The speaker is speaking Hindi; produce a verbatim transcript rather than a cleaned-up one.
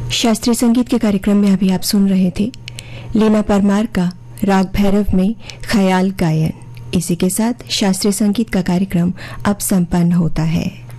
शास्त्रीय संगीत के कार्यक्रम में अभी आप सुन रहे थे लीना परमार का राग भैरव में ख्याल गायन। इसी के साथ शास्त्रीय संगीत का कार्यक्रम अब संपन्न होता है।